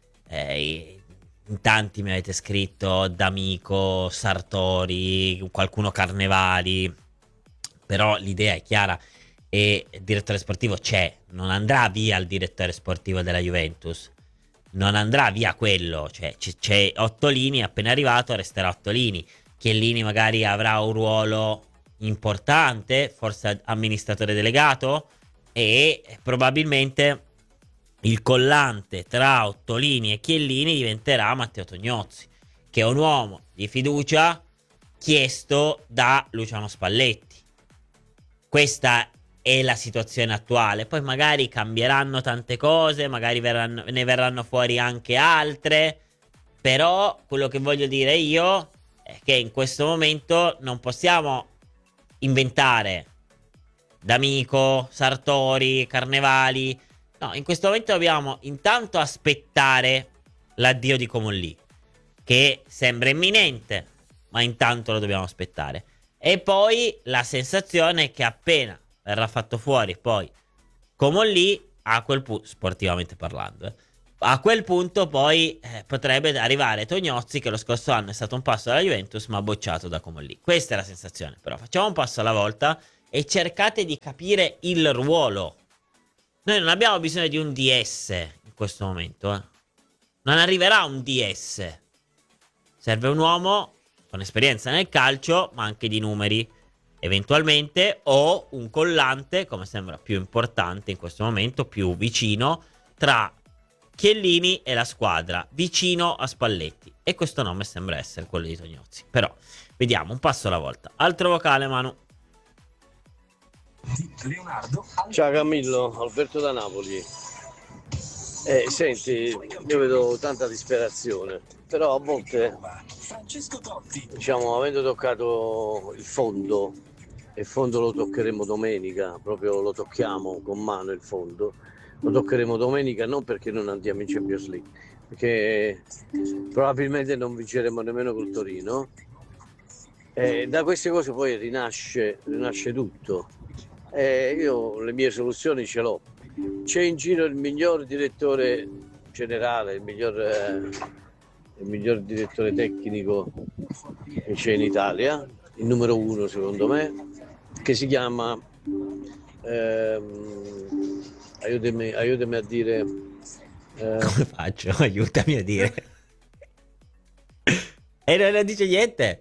in tanti mi avete scritto D'Amico, Sartori, qualcuno Carnevali, però l'idea è chiara e il direttore sportivo c'è, non andrà via il direttore sportivo della Juventus, non andrà via quello, cioè c'è Ottolini, appena arrivato resterà Ottolini. Chiellini magari avrà un ruolo importante, forse amministratore delegato, e probabilmente il collante tra Ottolini e Chiellini diventerà Matteo Tognozzi, che è un uomo di fiducia chiesto da Luciano Spalletti. Questa è la situazione attuale. Poi magari cambieranno tante cose, magari ne verranno fuori anche altre, però quello che voglio dire io è che in questo momento non possiamo inventare D'Amico, Sartori, Carnevali. No, in questo momento dobbiamo intanto aspettare l'addio di Comolli, che sembra imminente, ma intanto lo dobbiamo aspettare. E poi la sensazione è che appena verrà fatto fuori poi Comolli, a quel punto, sportivamente parlando, a quel punto poi potrebbe arrivare Tognozzi, che lo scorso anno è stato un passo dalla Juventus ma bocciato da Comolli. Questa è la sensazione. Però facciamo un passo alla volta e cercate di capire il ruolo. Noi non abbiamo bisogno di un DS in questo momento, non arriverà un DS. Serve un uomo con esperienza nel calcio ma anche di numeri, eventualmente, o un collante, come sembra più importante in questo momento, più vicino tra Chiellini e la squadra, vicino a Spalletti, e questo nome sembra essere quello di Tognozzi. Però vediamo, un passo alla volta. Altro vocale, Manu. Ciao Camillo, Alberto da Napoli. Senti, io vedo tanta disperazione, però a volte, diciamo, avendo toccato il fondo, e il fondo lo toccheremo domenica, proprio lo tocchiamo con mano il fondo, lo toccheremo domenica non perché non andiamo in Champions League, perché probabilmente non vinceremo nemmeno col Torino. Da queste cose poi rinasce tutto. Io le mie soluzioni ce l'ho. C'è in giro il miglior direttore generale, il miglior direttore tecnico che c'è in Italia, il numero 1 secondo me, che si chiama aiutami a dire. Come faccio? Aiutami a dire. E non dice niente.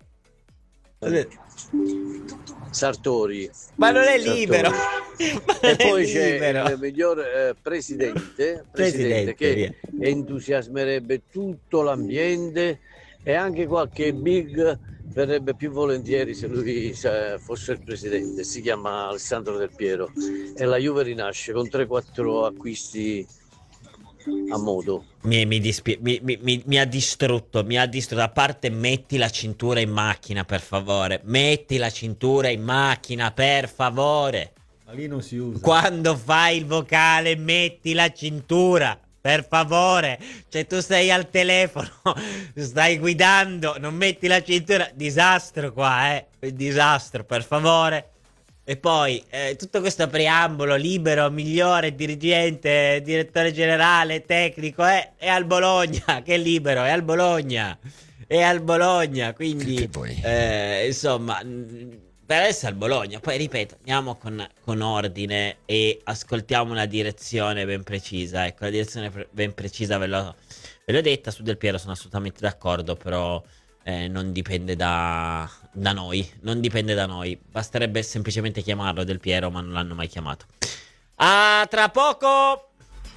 Sartori. Ma non è libero. E poi c'è il miglior presidente che entusiasmerebbe tutto l'ambiente, e anche qualche big verrebbe più volentieri se lui fosse il presidente. Si chiama Alessandro Del Piero, e la Juve rinasce con 3-4 acquisti a modo. Mi ha distrutto. A parte, metti la cintura in macchina, per favore. Metti la cintura in macchina, per favore. Ma lì non si usa. Quando fai il vocale, metti la cintura, per favore. Cioè, tu stai al telefono, stai guidando, non metti la cintura. Disastro qua, disastro, per favore. E poi tutto questo preambolo libero, migliore, dirigente, direttore generale, tecnico, è al Bologna. Che libero, è al Bologna. Quindi insomma, per adesso al Bologna. Poi ripeto, andiamo con ordine e ascoltiamo una direzione ben precisa. Ecco, la direzione ben precisa ve l'ho detta. Su Del Piero sono assolutamente d'accordo, però non dipende da noi. Non dipende da noi. Basterebbe semplicemente chiamarlo Del Piero, ma non l'hanno mai chiamato. A tra poco.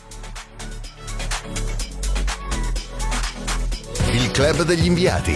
Il club degli inviati.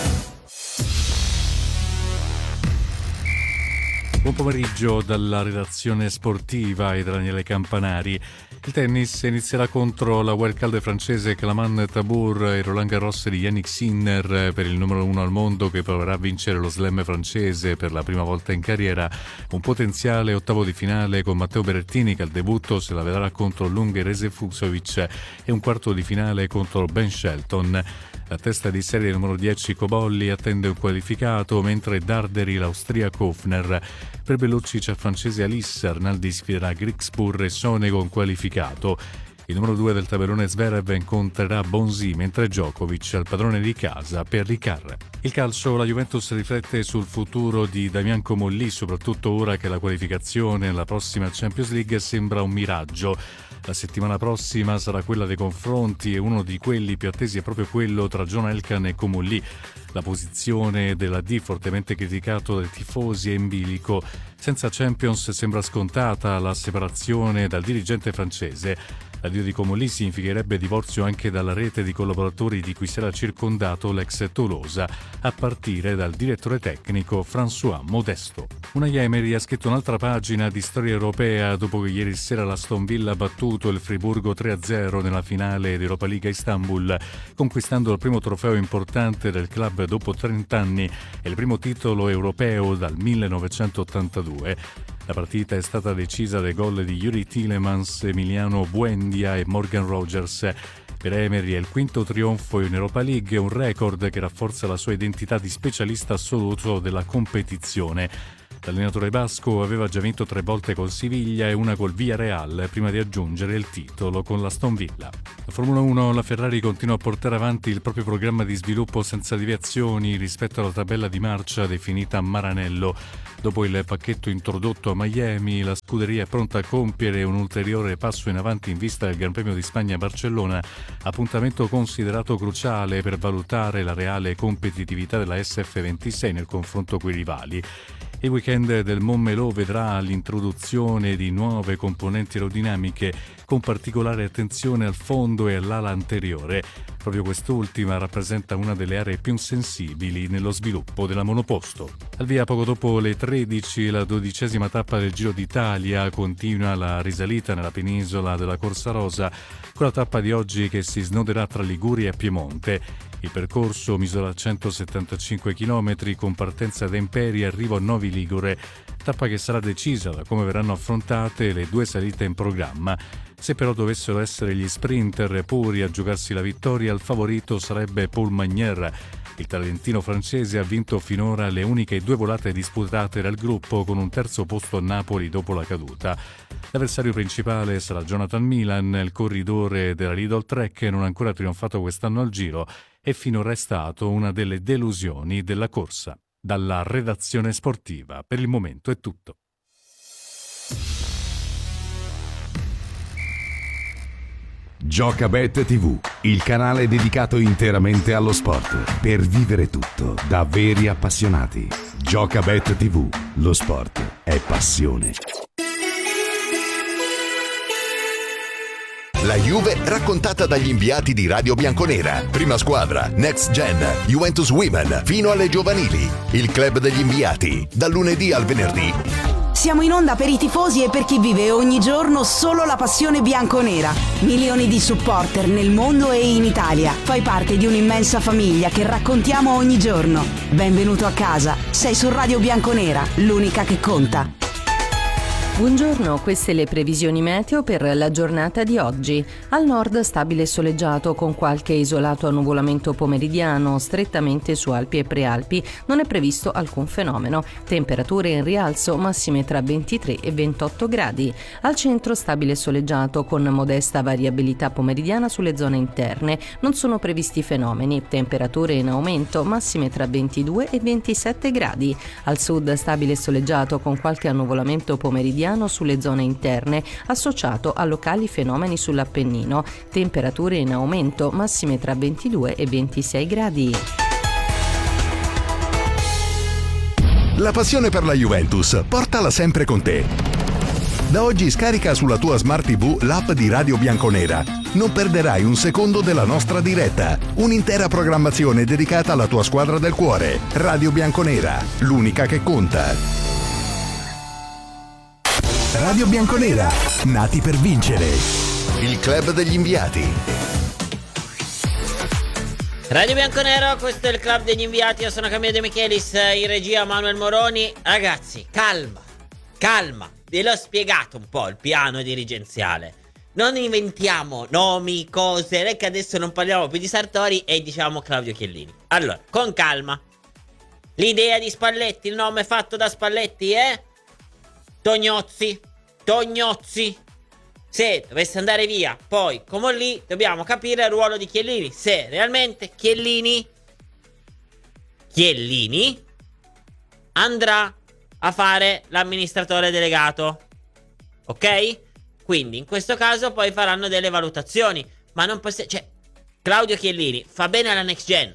Buon pomeriggio dalla redazione sportiva e da Daniele Campanari. Il tennis inizierà contro la wildcard francese Kelaman Tabour e Roland Garros di Yannick Sinner per il numero 1 al mondo, che proverà a vincere lo slam francese per la prima volta in carriera. Un potenziale ottavo di finale con Matteo Berrettini, che al debutto se la vedrà contro l'ungherese Fucsovic, e un quarto di finale contro Ben Shelton. La testa di serie numero 10 Cobolli attende un qualificato, mentre Darderi l'austriaco Hofner. Per Bellucci c'è il francese Alice, Arnaldi sfiderà Grigspur e Sonego un qualificato. Il numero 2 del tabellone Zverev incontrerà Bonzi, mentre Djokovic è il padrone di casa per Ricard. Il calcio, la Juventus riflette sul futuro di Damian Comolli, soprattutto ora che la qualificazione alla prossima Champions League sembra un miraggio. La settimana prossima sarà quella dei confronti, e uno di quelli più attesi è proprio quello tra John Elkann e Comolli. La posizione della D, fortemente criticato dai tifosi, è in bilico. Senza Champions sembra scontata la separazione dal dirigente francese. L'addio di Comolli significherebbe divorzio anche dalla rete di collaboratori di cui si era circondato l'ex Tolosa, a partire dal direttore tecnico François Modesto. Unai Emery ha scritto un'altra pagina di storia europea dopo che ieri sera l'Aston Villa ha battuto il Friburgo 3-0 nella finale di Europa League a Istanbul, conquistando il primo trofeo importante del club dopo 30 anni e il primo titolo europeo dal 1982. La partita è stata decisa dai gol di Yuri Tielemans, Emiliano Buendia e Morgan Rogers. Per Emery è il quinto trionfo in Europa League, un record che rafforza la sua identità di specialista assoluto della competizione. L'allenatore basco aveva già vinto 3 volte col Siviglia e una col Villarreal prima di aggiungere il titolo con l'Aston Villa. La Formula 1, la Ferrari continua a portare avanti il proprio programma di sviluppo senza deviazioni rispetto alla tabella di marcia definita a Maranello. Dopo il pacchetto introdotto a Miami, la scuderia è pronta a compiere un ulteriore passo in avanti in vista del Gran Premio di Spagna a Barcellona, appuntamento considerato cruciale per valutare la reale competitività della SF26 nel confronto coi rivali. Il weekend del Montmelò vedrà l'introduzione di nuove componenti aerodinamiche con particolare attenzione al fondo e all'ala anteriore. Proprio quest'ultima rappresenta una delle aree più sensibili nello sviluppo della monoposto. Al via poco dopo le 13, la 12ª tappa del Giro d'Italia, continua la risalita nella penisola della Corsa Rosa, con la tappa di oggi che si snoderà tra Liguria e Piemonte. Il percorso misura 175 km con partenza da Emperi e arrivo a Novi Ligure, tappa che sarà decisa da come verranno affrontate le 2 salite in programma. Se però dovessero essere gli sprinter puri a giocarsi la vittoria, il favorito sarebbe Paul Magnier. Il talentino francese ha vinto finora le uniche 2 volate disputate dal gruppo, con un terzo posto a Napoli dopo la caduta. L'avversario principale sarà Jonathan Milan, il corridore della Lidl Trek, non ha ancora trionfato quest'anno al Giro e finora è stato una delle delusioni della corsa. Dalla redazione sportiva, per il momento è tutto. Giocabet TV, il canale dedicato interamente allo sport, per vivere tutto da veri appassionati. Giocabet TV, lo sport è passione. La Juve raccontata dagli inviati di Radio Bianconera. Prima squadra, Next Gen, Juventus Women, fino alle giovanili. Il club degli inviati, dal lunedì al venerdì. Siamo in onda per i tifosi e per chi vive ogni giorno solo la passione bianconera. Milioni di supporter nel mondo e in Italia. Fai parte di un'immensa famiglia che raccontiamo ogni giorno. Benvenuto a casa. Sei su Radio Bianconera, l'unica che conta. Buongiorno, queste le previsioni meteo per la giornata di oggi. Al nord stabile e soleggiato con qualche isolato annuvolamento pomeridiano, strettamente su Alpi e Prealpi non è previsto alcun fenomeno. Temperature in rialzo, massime tra 23 e 28 gradi. Al centro stabile e soleggiato con modesta variabilità pomeridiana sulle zone interne, non sono previsti fenomeni. Temperature in aumento, massime tra 22 e 27 gradi. Al sud stabile e soleggiato con qualche annuvolamento pomeridiano sulle zone interne, associato a locali fenomeni sull'Appennino. Temperature in aumento, massime tra 22 e 26 gradi. La passione per la Juventus, portala sempre con te. Da oggi scarica sulla tua Smart TV l'app di Radio Bianconera. Non perderai un secondo della nostra diretta. Un'intera programmazione dedicata alla tua squadra del cuore. Radio Bianconera, l'unica che conta. Radio Bianconera, nati per vincere. Il club degli inviati. Radio Bianconero, questo è il club degli inviati. Io sono Camillo De Michelis, in regia Manuel Moroni. Ragazzi, calma, ve l'ho spiegato un po' il piano dirigenziale. Non inventiamo nomi, cose, non è che adesso non parliamo più di Sartori e diciamo Claudio Chiellini. Allora, con calma. L'idea di Spalletti, il nome fatto da Spalletti è Tognozzi. Se dovesse andare via poi come lì, dobbiamo capire il ruolo di Chiellini, se realmente Chiellini andrà a fare l'amministratore delegato. Ok? Quindi in questo caso poi faranno delle valutazioni. Ma non possiamo, cioè, Claudio Chiellini fa bene alla Next Gen.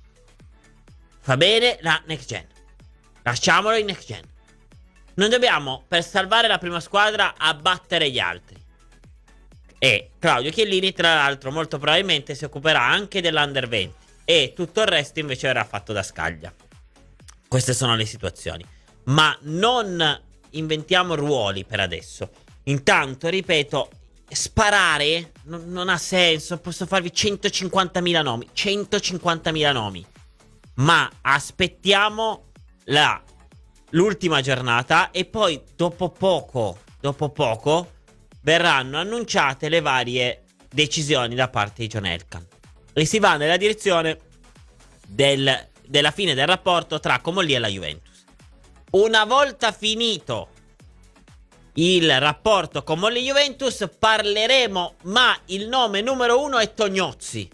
Lasciamolo in Next Gen. Non dobbiamo, per salvare la prima squadra, abbattere gli altri. E Claudio Chiellini, tra l'altro, molto probabilmente si occuperà anche dell'Under 20. E tutto il resto invece verrà fatto da scaglia. Queste sono le situazioni. Ma non inventiamo ruoli per adesso. Intanto, ripeto, sparare non ha senso. Posso farvi 150.000 nomi. 150.000 nomi. Ma aspettiamo l'ultima giornata e poi dopo poco verranno annunciate le varie decisioni da parte di John Elkann e si va nella direzione della fine del rapporto tra Comolli e la Juventus. Una volta finito il rapporto Comolli-Juventus parleremo, ma il nome numero 1 è Tognozzi.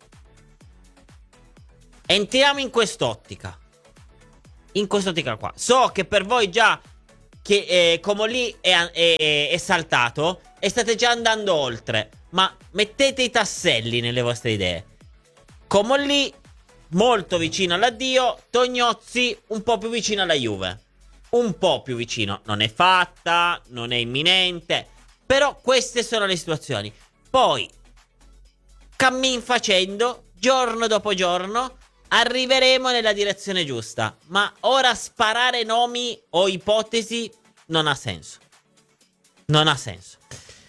Entriamo in quest'ottica qua. So che per voi già che Comolli è saltato e state già andando oltre, ma mettete i tasselli nelle vostre idee. Comolli molto vicino all'addio, Tognozzi un po' più vicino alla Juve. Un po' più vicino, non è fatta, non è imminente, però queste sono le situazioni. Poi, cammin facendo, giorno dopo giorno, arriveremo nella direzione giusta. Ma ora sparare nomi o ipotesi non ha senso. Non ha senso.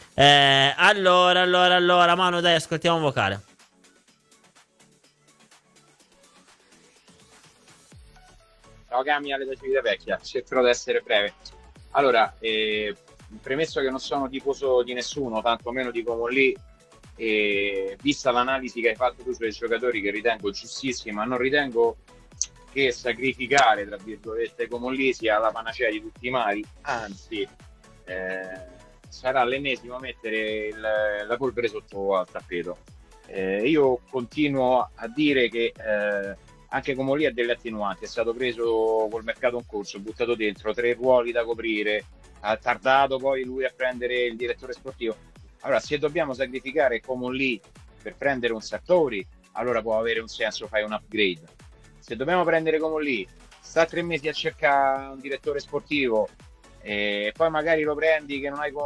Allora, Manu, dai, ascoltiamo un vocale. Ciao Camilla, da Civitavecchia, cercherò di essere breve. Allora, premesso che non sono tifoso di nessuno, tantomeno di Comolli, vista l'analisi che hai fatto tu sui giocatori, che ritengo giustissima, non ritengo che sacrificare, tra virgolette, Comolli sia la panacea di tutti i mali, anzi sarà l'ennesimo a mettere la polvere sotto al tappeto. Io continuo a dire che anche Comolli ha delle attenuanti, è stato preso col mercato in corso, buttato dentro 3 ruoli da coprire, ha tardato poi lui a prendere il direttore sportivo. Allora, se dobbiamo sacrificare Comolli per prendere un Sartori, allora può avere un senso, fai un upgrade. Se dobbiamo prendere Comolli, sta 3 mesi a cercare un direttore sportivo e poi magari lo prendi che non hai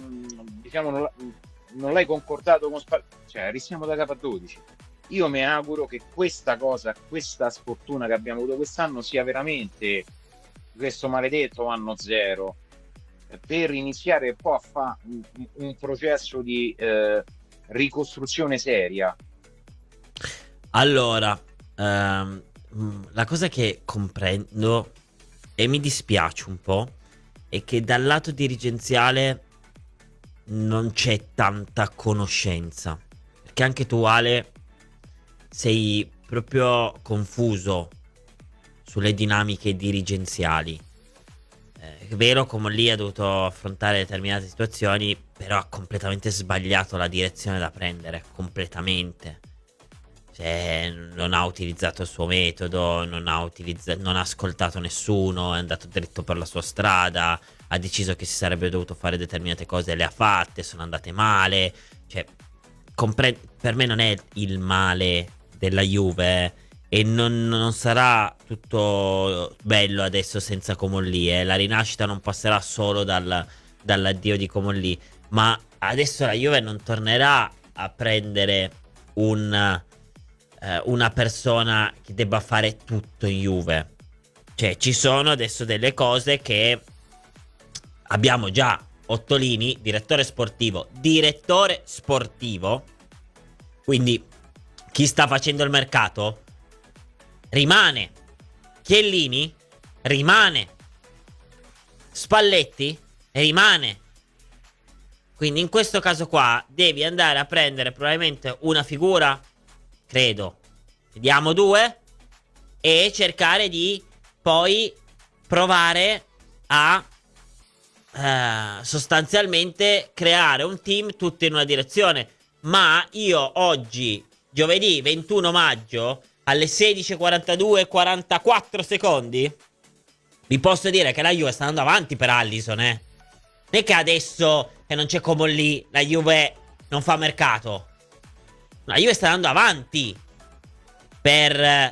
non l'hai concordato con cioè rischiamo da capo a 12. Io mi auguro che questa sfortuna che abbiamo avuto quest'anno sia veramente questo maledetto anno zero, per iniziare un po' a fare un processo di ricostruzione seria. Allora, la cosa che comprendo e mi dispiace un po' è che dal lato dirigenziale non c'è tanta conoscenza, perché anche tu, Ale, sei proprio confuso sulle dinamiche dirigenziali. È vero, come lì ha dovuto affrontare determinate situazioni, però ha completamente sbagliato la direzione da prendere, completamente. Cioè, non ha utilizzato il suo metodo, non ha ascoltato nessuno, è andato dritto per la sua strada, ha deciso che si sarebbe dovuto fare determinate cose, le ha fatte, sono andate male. Cioè, per me non è il male della Juve, e non sarà tutto bello adesso senza Comolli. La rinascita non passerà solo dall'addio di Comolli, ma adesso la Juve non tornerà a prendere una persona che debba fare tutto in Juve. Cioè, ci sono adesso delle cose che abbiamo già. Ottolini, direttore sportivo, quindi chi sta facendo il mercato rimane, Chiellini rimane, Spalletti rimane. Quindi in questo caso qua devi andare a prendere probabilmente una figura, credo, vediamo 2, e cercare di poi provare a sostanzialmente creare un team tutto in una direzione. Ma io oggi, giovedì 21 maggio alle 16:42 44 secondi, vi posso dire che la Juve sta andando avanti per Alisson, Non è che adesso che non c'è Comolli la Juve non fa mercato. La Juve sta andando avanti per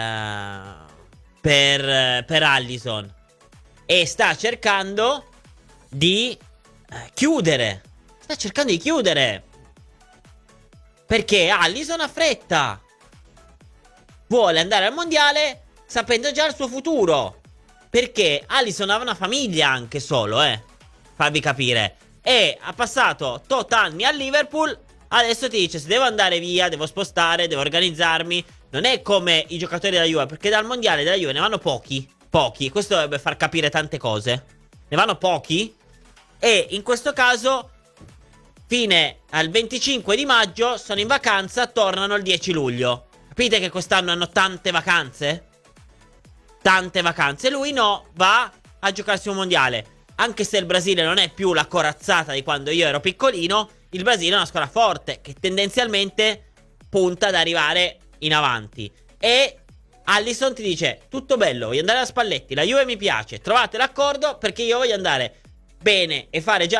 Alisson e sta cercando di chiudere. Sta cercando di chiudere, perché Alisson ha fretta, vuole andare al mondiale sapendo già il suo futuro, perché Alisson aveva una famiglia anche solo, farvi capire, e ha passato tot anni a Liverpool. Adesso ti dice: se devo andare via, devo spostare, devo organizzarmi. Non è come i giocatori della Juve, perché dal mondiale della Juve ne vanno pochi. Questo dovrebbe far capire tante cose. Ne vanno pochi, e in questo caso fine al 25 di maggio, sono in vacanza, tornano il 10 luglio. Capite che quest'anno hanno tante vacanze? Tante vacanze. Lui no, va a giocarsi un mondiale. Anche se il Brasile non è più la corazzata di quando io ero piccolino, il Brasile è una squadra forte che tendenzialmente punta ad arrivare in avanti. E Alisson ti dice: tutto bello, voglio andare a Spalletti, la Juve mi piace, trovate l'accordo perché io voglio andare bene e fare già